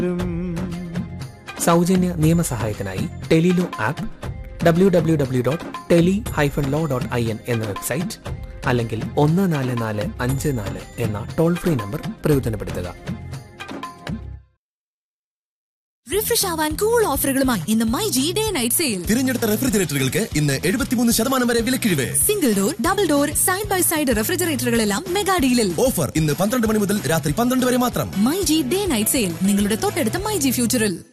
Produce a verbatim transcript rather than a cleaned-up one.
സൗജന്യ നിയമസഹായത്തിനായി Tele-Law app, W W W dot tele hyphen law dot I N എന്ന website, അല്ലെങ്കിൽ ഒന്ന് നാല് നാല് അഞ്ച് നാല് എന്ന ടോൾ ഫ്രീ നമ്പർ പ്രയോജനപ്പെടുത്തുക. റിഫ്രഷ് ആവാൻ കൂൾ ഓഫറുകളുമായി ഇന്ന് my G day night sale. തിരഞ്ഞെടുത്ത റെഫ്രിജറേറ്ററുകൾക്ക് ഇന്ന് എഴുപത്തിമൂന്ന് ശതമാനം വരെ വിലക്കിഴിവ്. Single door, double door, side by side റെഫ്രിജറേറ്ററുകളെല്ലാം mega ഡീലിൽ. Offer ഇന്ന് പന്ത്രണ്ട് മണി മുതൽ രാത്രി പന്ത്രണ്ട് വരെ മാത്രം. My G day night sale നിങ്ങളുടെ തൊട്ടടുത്ത മൈ ജി ഫ്യൂച്ചറിൽ.